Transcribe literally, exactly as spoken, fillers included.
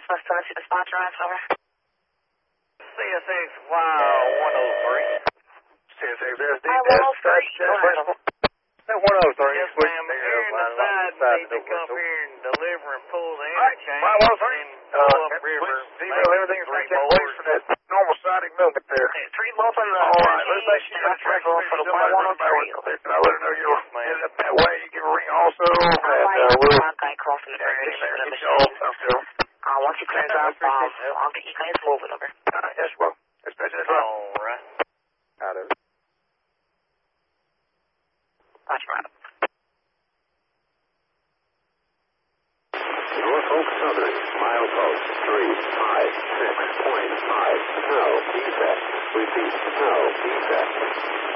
Southwest Tennessee, the spot drive, over. C S X Y one oh three. C S X S D I one oh three. Go ahead. one oh three. Yes, ma'am. Here in the side need to come here and deliver and pull the interchange. one oh three. And pull up river. Email everything from ten place for that normal siding movement there. Three months on the all right, let's make sure you got a track off for the one oh three. I'll let her know you're headed up that way. You give a ring also. And uh, we'll guy crossing the bridge for the get you all machine. stuff still. Uh, once he clears out, um, I'll get you guys moving, over. All right, yes, well, especially as well. All right. Out of it. Roger, madam. Norfolk Southern, milepost three five six point five, no defect. Repeat, no defect.